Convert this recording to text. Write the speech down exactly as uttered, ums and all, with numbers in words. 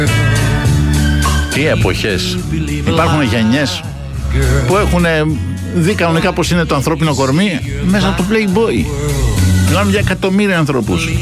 Τι εποχές. Υπάρχουν γενιές που έχουν δει κανονικά πως είναι το ανθρώπινο κορμί μέσα από το Playboy. Μιλάμε για εκατομμύρια ανθρώπους.